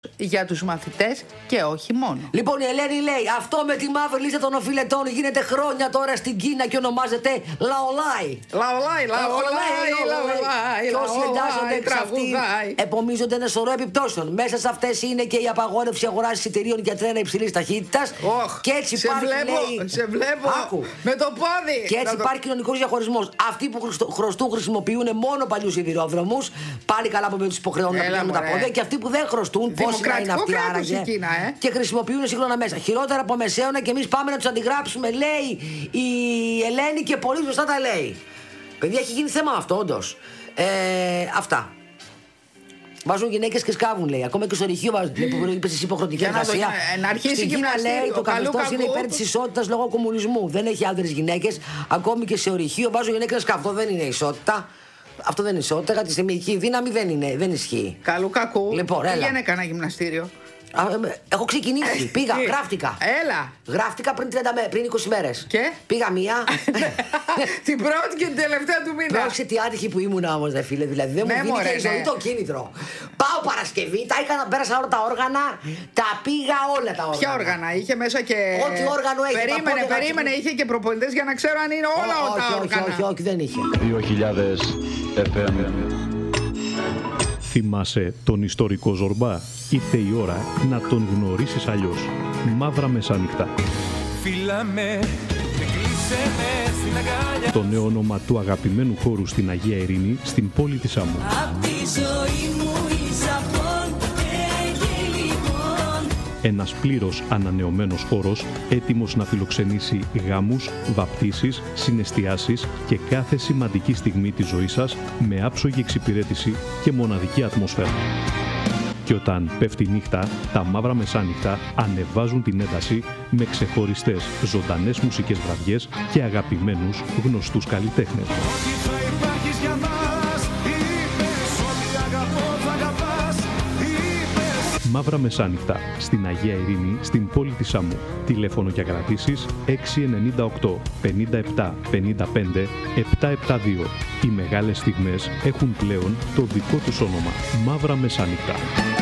για τους μαθητές και όχι μόνο. Λοιπόν, η Ελένη λέει: αυτό με τη μαύρη λίστα των οφειλετών γίνεται χρόνια τώρα στην Κίνα και ονομάζεται Λαολάι. Λαολάι. Και όσοι εντάσσονται εξ αυτήν επομίζονται ένα σωρό επιπτώσεων. Μέσα σε αυτές είναι και η απαγόρευση αγοράς εισιτηρίων για τρένα υψηλής ταχύτητας. Και έτσι σε βλέπω με το πόδι. Και έτσι υπάρχει κοινωνικός διαχωρισμός. Αυτοί που χρωστούν χρησιμοποιούν μόνο παλιούς σιδηρόδρομους. Πάλι καλά που με τους υποχρεώνουν να πηγαίνουν τα πόδια. Και αυτοί που δεν χρωστούν, πόσοι να είναι αυτοί άραγε, και χρησιμοποιούν σύγχρονα μέσα. Χειρότερα από μεσαίωνα και εμείς πάμε να τους αντιγράψουμε, λέει η Ελένη, και πολύ σωστά τα λέει. Παιδιά, έχει γίνει θέμα αυτό, όντως. Αυτά. Βάζουν γυναίκες και σκάβουν, λέει. Ακόμα και στο ρηχείο βάζουν. Που είπες εσύ, υποχρεωτική εργασία. Να αρχίσει και να λέει το καθεστώς είναι υπέρ της ισότητας λόγω κομμουνισμού. Δεν έχει άντρες γυναίκες. Ακόμη και σε ορυχείο βάζουν γυναίκες και σκάβουν. Αυτό δεν είναι ισότητα. Αυτό δεν είναι ισότητα. Γιατί στη μυϊκή δύναμη δεν ισχύει. Καλού κακού. Λοιπόν, πήγαινε κανένα γυμναστήριο. Έχω ξεκινήσει. Πήγα, γράφτηκα. Έλα. Γράφτηκα πριν 20 μέρες. Και? Πήγα μία. Την πρώτη και την τελευταία του μήνα. Πρόσεξε τι άτυχη που ήμουν όμως, δε φίλε. Δηλαδή δεν μου βγήκε η ζωή το κίνητρο. Πάω Παρασκευή, τα έκανα, πέρασα όλα τα όργανα, τα πήγα όλα τα όργανα. Ποια όργανα, είχε μέσα και. Ό,τι όργανο έχει. Περίμενε, είχε και προπονητές για να ξέρω αν είναι όλα τα όργανα. Όχι, δεν είχε. 2000 FM. Θυμάσαι τον ιστορικό Ζορμπά? Ήρθε η ώρα να τον γνωρίσεις αλλιώς. Μαύρα Μεσάνυχτα. Το νέο όνομα του αγαπημένου χώρου στην Αγία Ειρήνη, στην πόλη της Σάμου. Ένας πλήρως ανανεωμένος χώρος, έτοιμος να φιλοξενήσει γάμους, βαπτίσεις, συναισθιάσεις και κάθε σημαντική στιγμή της ζωής σας με άψογη εξυπηρέτηση και μοναδική ατμόσφαιρα. Και όταν πέφτει νύχτα, τα Μαύρα Μεσάνυχτα ανεβάζουν την ένταση με ξεχωριστές ζωντανές μουσικές βραδιές και αγαπημένους γνωστούς καλλιτέχνες. Μαύρα Μεσάνυχτα, στην Αγία Ειρήνη, στην πόλη της Σάμου. Τηλέφωνο για κρατήσεις 698 57 55 772. Οι μεγάλες στιγμές έχουν πλέον το δικό τους όνομα. Μαύρα Μεσάνυχτα.